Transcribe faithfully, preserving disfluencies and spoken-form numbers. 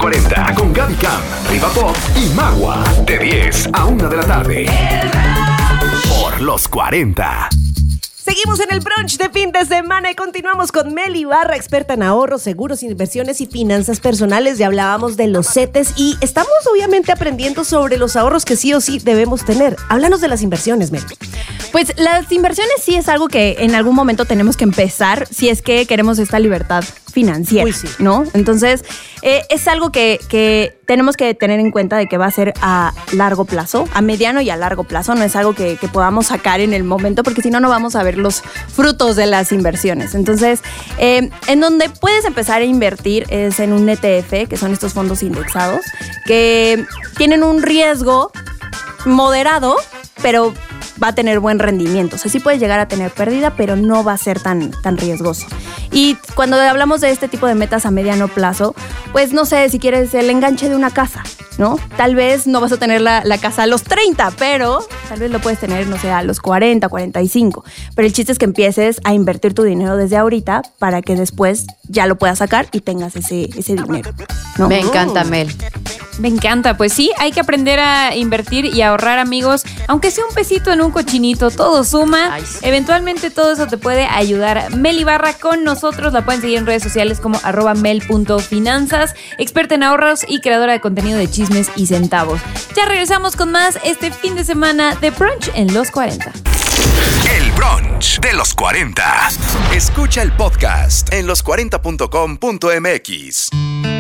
cuarenta con Gaby Cam, Riva Pop y Magua. De diez a una de la tarde. Por los cuarenta. Seguimos en el brunch de fin de semana y continuamos con Mel Ibarra, experta en ahorros, seguros, inversiones y finanzas personales. Ya hablábamos de los CETES y estamos obviamente aprendiendo sobre los ahorros que sí o sí debemos tener. Háblanos de las inversiones, Mel. Pues las inversiones sí es algo que en algún momento tenemos que empezar si es que queremos esta libertad financiera, Uy, sí. ¿no? Entonces, eh, es algo que, que tenemos que tener en cuenta de que va a ser a largo plazo, a mediano y a largo plazo. No es algo que, que podamos sacar en el momento, porque si no, no vamos a ver los frutos de las inversiones. Entonces, eh, en donde puedes empezar a invertir es en un E T F, que son estos fondos indexados, que tienen un riesgo moderado, pero va a tener buen rendimiento. O sea, sí puedes llegar a tener pérdida, pero no va a ser tan, tan riesgoso. Y cuando hablamos de este tipo de metas a mediano plazo, pues no sé, si quieres el enganche de una casa, ¿no? Tal vez no vas a tener la, la casa a los treinta, pero tal vez lo puedes tener, no sé, a los cuarenta, cuarenta y cinco. Pero el chiste es que empieces a invertir tu dinero desde ahorita para que después ya lo puedas sacar y tengas ese, ese dinero, ¿no? Me encanta, Mel. Me encanta, pues sí, hay que aprender a invertir y ahorrar, amigos. Aunque sea un pesito en un cochinito, todo suma. Ay, sí. Eventualmente todo eso te puede ayudar. Mel Ibarra con nosotros, la pueden seguir en redes sociales como arroba mel.finanzas, experta en ahorros y creadora de contenido de chismes y centavos. Ya regresamos con más este fin de semana de brunch en los cuarenta. El brunch de los cuarenta. Escucha el podcast en los cuarenta punto com punto m x.